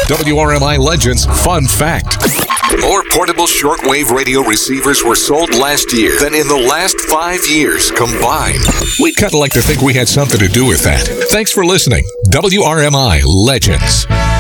WRMI Legends Fun Fact. More portable shortwave radio receivers were sold last year than in the last 5 years combined. We'd kind of like to think we had something to do with that. Thanks for listening. WRMI Legends.